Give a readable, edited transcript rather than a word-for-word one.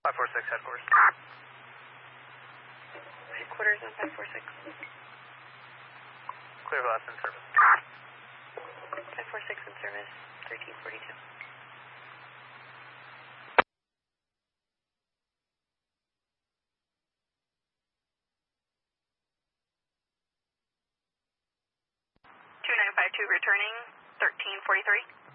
546 headquarters. Headquarters on 546. Clear glass in service. 546 in service, 1342. Two returning, 1343.